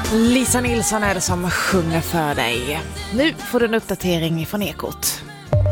Lisa Nilsson är det som sjunger för dig. Nu får du en uppdatering från Ekot.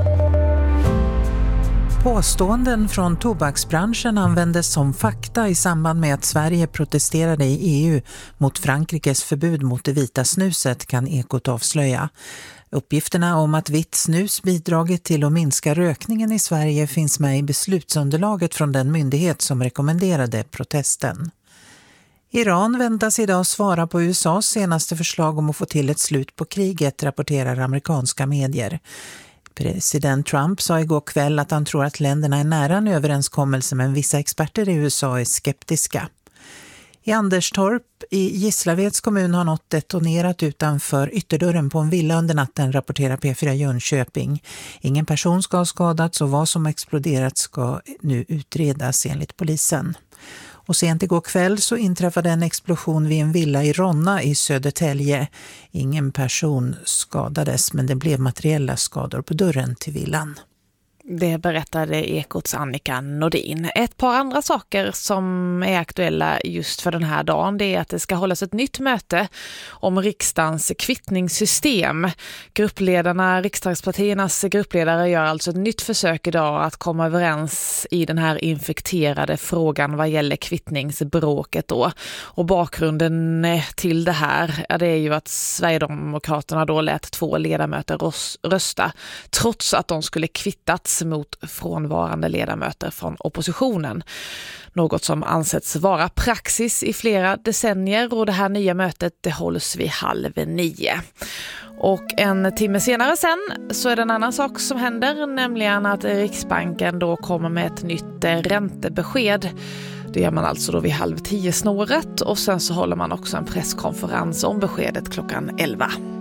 Påståenden från tobaksbranschen användes som fakta i samband med att Sverige protesterade i EU mot Frankrikes förbud mot det vita snuset, kan Ekot avslöja. Uppgifterna om att vitt snus bidragit till att minska rökningen i Sverige finns med i beslutsunderlaget från den myndighet som rekommenderade protesten. Iran väntas idag svara på USAs senaste förslag om att få till ett slut på kriget, rapporterar amerikanska medier. President Trump sa igår kväll att han tror att länderna är nära en överenskommelse, men vissa experter i USA är skeptiska. I Anderstorp i Gislaveds kommun har något detonerat utanför ytterdörren på en villa under natten, rapporterar P4 Jönköping. Ingen person ska ha skadats och vad som exploderat ska nu utredas enligt polisen. Och sent igår kväll så inträffade en explosion vid en villa i Ronna i Södertälje. Ingen person skadades, men det blev materiella skador på dörren till villan. Det berättade Ekots Annika Nordin. Ett par andra saker som är aktuella just för den här dagen, det är att det ska hållas ett nytt möte om riksdagens kvittningssystem. Riksdagspartiernas gruppledare gör alltså ett nytt försök idag att komma överens i den här infekterade frågan vad gäller kvittningsbråket då. Och bakgrunden till det här det är ju att Sverigedemokraterna då lät 2 ledamöter rösta trots att de skulle kvittats mot frånvarande ledamöter från oppositionen. Något som ansetts vara praxis i flera decennier, och det här nya mötet det hålls vid 8:30. Och en timme senare sen så är det en annan sak som händer, nämligen att Riksbanken då kommer med ett nytt räntebesked. Det gör man alltså då vid 9:30 snåret, och sen så håller man också en presskonferens om beskedet klockan 11.